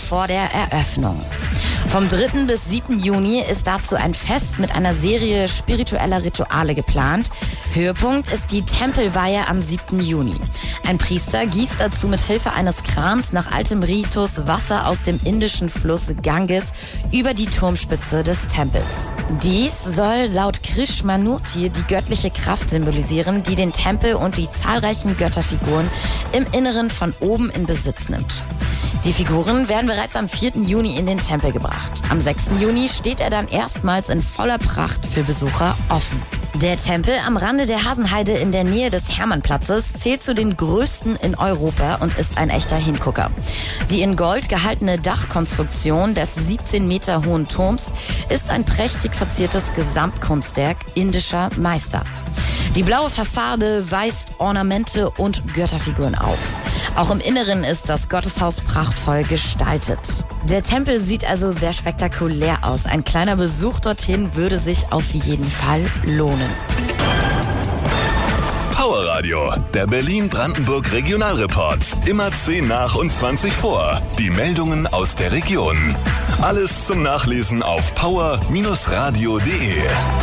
vor der Eröffnung. Vom 3. bis 7. Juni ist dazu ein Fest mit einer Serie spiritueller Rituale geplant. Höhepunkt ist die Tempelweihe am 7. Juni. Ein Priester gießt dazu mit Hilfe eines Krans nach altem Ritus Wasser aus dem indischen Fluss Ganges über die Turmspitze des Tempels. Dies soll laut Krishnamurti die göttliche Kraft symbolisieren, die den Tempel und die zahlreichen Götterfiguren im Inneren von oben in Besitz nimmt. Die Figuren werden bereits am 4. Juni in den Tempel gebracht. Am 6. Juni steht er dann erstmals in voller Pracht für Besucher offen. Der Tempel am Rande der Hasenheide in der Nähe des Hermannplatzes zählt zu den größten in Europa und ist ein echter Hingucker. Die in Gold gehaltene Dachkonstruktion des 17 Meter hohen Turms ist ein prächtig verziertes Gesamtkunstwerk indischer Meister. Die blaue Fassade weist Ornamente und Götterfiguren auf. Auch im Inneren ist das Gotteshaus prachtvoll gestaltet. Der Tempel sieht also sehr spektakulär aus. Ein kleiner Besuch dorthin würde sich auf jeden Fall lohnen. Power Radio, der Berlin-Brandenburg Regionalreport. Immer 10 nach und 20 vor. Die Meldungen aus der Region. Alles zum Nachlesen auf power-radio.de.